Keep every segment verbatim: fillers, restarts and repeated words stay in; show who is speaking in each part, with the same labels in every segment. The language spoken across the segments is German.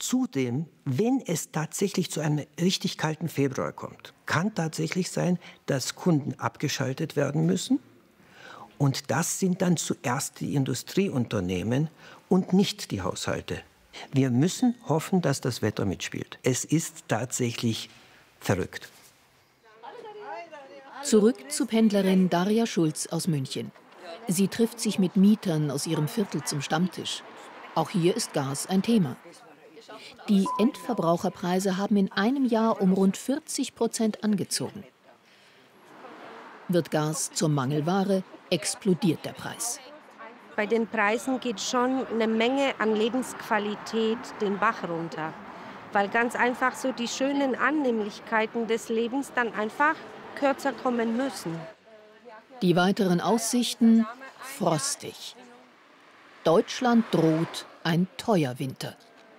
Speaker 1: Zudem, wenn es tatsächlich zu einem richtig kalten Februar kommt, kann tatsächlich sein, dass Kunden abgeschaltet werden müssen. Und das sind dann zuerst die Industrieunternehmen und nicht die Haushalte. Wir müssen hoffen, dass das Wetter mitspielt. Es ist tatsächlich verrückt.
Speaker 2: Zurück zu Pendlerin Darja Schulz aus München. Sie trifft sich mit Mietern aus ihrem Viertel zum Stammtisch. Auch hier ist Gas ein Thema. Die Endverbraucherpreise haben in einem Jahr um rund vierzig Prozent angezogen. Wird Gas zur Mangelware, explodiert der Preis.
Speaker 3: Bei den Preisen geht schon eine Menge an Lebensqualität den Bach runter. Weil ganz einfach so die schönen Annehmlichkeiten des Lebens dann einfach kürzer kommen müssen.
Speaker 2: Die weiteren Aussichten frostig. Deutschland droht ein teuer Winter.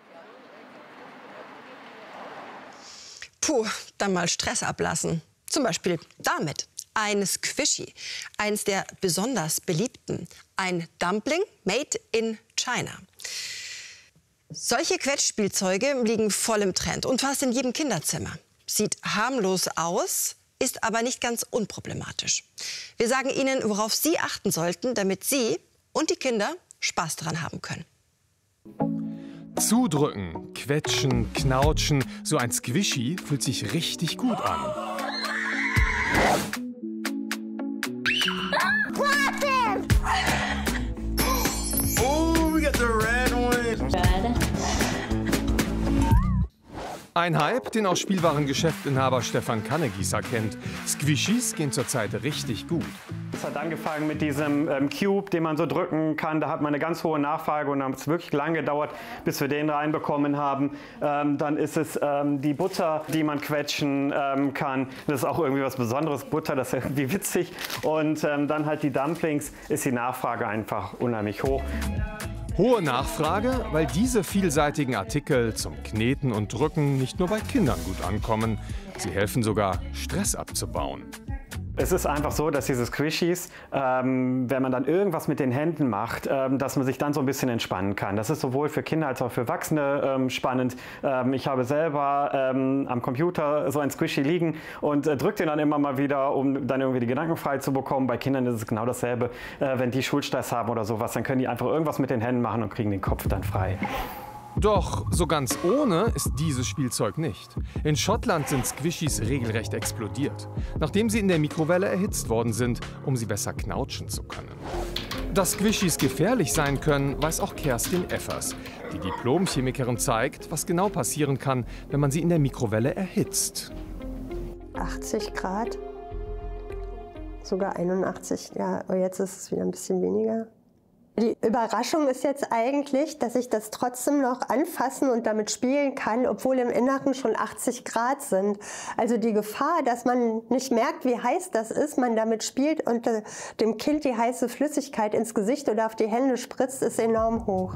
Speaker 4: Puh, dann mal Stress ablassen. Zum Beispiel damit. Ein Squishy, eins der besonders beliebten. Ein Dumpling made in China. Solche Quetschspielzeuge liegen voll im Trend und fast in jedem Kinderzimmer. Sieht harmlos aus, ist aber nicht ganz unproblematisch. Wir sagen Ihnen, worauf Sie achten sollten, damit Sie und die Kinder Spaß daran haben können.
Speaker 5: Zudrücken, quetschen, knautschen. So ein Squishy fühlt sich richtig gut an.
Speaker 6: Oh, we got the red one.
Speaker 5: Ein Hype, den auch Spielwarengeschäftsinhaber Stefan Kannegießer kennt. Squishys gehen zurzeit richtig gut.
Speaker 7: Es hat angefangen mit diesem ähm, Cube, den man so drücken kann. Da hat man eine ganz hohe Nachfrage und dann hat es wirklich lange gedauert, bis wir den reinbekommen haben. Ähm, dann ist es ähm, die Butter, die man quetschen ähm, kann. Das ist auch irgendwie was Besonderes, Butter, das ist irgendwie witzig. Und ähm, dann halt die Dumplings, ist die Nachfrage einfach unheimlich hoch.
Speaker 5: Hohe Nachfrage, weil diese vielseitigen Artikel zum Kneten und Drücken nicht nur bei Kindern gut ankommen. Sie helfen sogar, Stress abzubauen.
Speaker 7: Es ist einfach so, dass diese Squishies, ähm, wenn man dann irgendwas mit den Händen macht, ähm, dass man sich dann so ein bisschen entspannen kann. Das ist sowohl für Kinder als auch für Erwachsene ähm, spannend. Ähm, ich habe selber ähm, am Computer so ein Squishy liegen und äh, drücke den dann immer mal wieder, um dann irgendwie die Gedanken frei zu bekommen. Bei Kindern ist es genau dasselbe. Äh, wenn die Schulstress haben oder sowas, dann können die einfach irgendwas mit den Händen machen und kriegen den Kopf dann frei.
Speaker 5: Doch so ganz ohne ist dieses Spielzeug nicht. In Schottland sind Squishys regelrecht explodiert, nachdem sie in der Mikrowelle erhitzt worden sind, um sie besser knautschen zu können. Dass Squishys gefährlich sein können, weiß auch Kerstin Effers. Die Diplom-Chemikerin zeigt, was genau passieren kann, wenn man sie in der Mikrowelle erhitzt.
Speaker 8: achtzig Grad, sogar einundachtzig, ja, aber jetzt ist es wieder ein bisschen weniger. Die Überraschung ist jetzt eigentlich, dass ich das trotzdem noch anfassen und damit spielen kann, obwohl im Inneren schon achtzig Grad sind. Also die Gefahr, dass man nicht merkt, wie heiß das ist, man damit spielt und äh, dem Kind die heiße Flüssigkeit ins Gesicht oder auf die Hände spritzt, ist enorm hoch.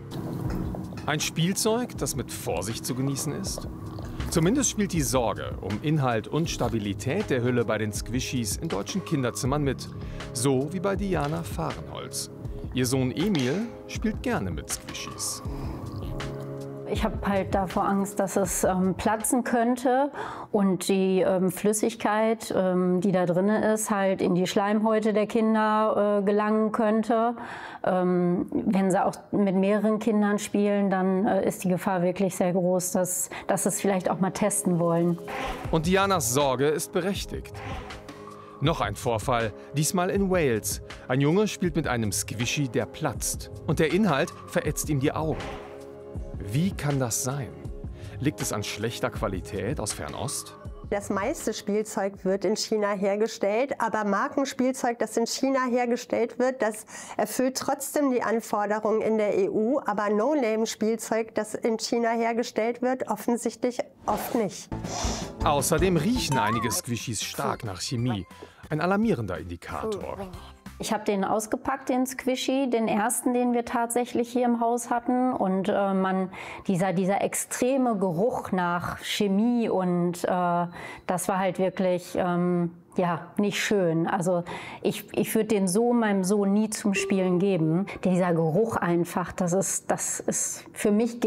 Speaker 5: Ein Spielzeug, das mit Vorsicht zu genießen ist? Zumindest spielt die Sorge um Inhalt und Stabilität der Hülle bei den Squishys in deutschen Kinderzimmern mit. So wie bei Diana Fahrenholz. Ihr Sohn Emil spielt gerne mit Squishys.
Speaker 9: Ich habe halt davor Angst, dass es ähm, platzen könnte und die ähm, Flüssigkeit, ähm, die da drin ist, halt in die Schleimhäute der Kinder äh, gelangen könnte. Ähm, wenn sie auch mit mehreren Kindern spielen, dann äh, ist die Gefahr wirklich sehr groß, dass, dass sie es vielleicht auch mal testen wollen.
Speaker 5: Und Dianas Sorge ist berechtigt. Noch ein Vorfall, diesmal in Wales. Ein Junge spielt mit einem Squishy, der platzt. Und der Inhalt verätzt ihm die Augen. Wie kann das sein? Liegt es an schlechter Qualität aus Fernost?
Speaker 8: Das meiste Spielzeug wird in China hergestellt, aber Markenspielzeug, das in China hergestellt wird, das erfüllt trotzdem die Anforderungen in der E U, aber No-Name-Spielzeug, das in China hergestellt wird, offensichtlich oft nicht.
Speaker 5: Außerdem riechen einige Squishys stark nach Chemie. Ein alarmierender Indikator.
Speaker 9: Ich habe den ausgepackt, den Squishy, den ersten, den wir tatsächlich hier im Haus hatten. Und äh, man, dieser, dieser extreme Geruch nach Chemie und äh, das war halt wirklich ähm, ja, nicht schön. Also ich, ich würde den so meinem Sohn nie zum Spielen geben. Dieser Geruch einfach, das ist, das ist für mich